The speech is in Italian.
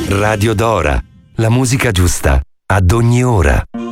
Radio Dora, la musica giusta, ad ogni ora.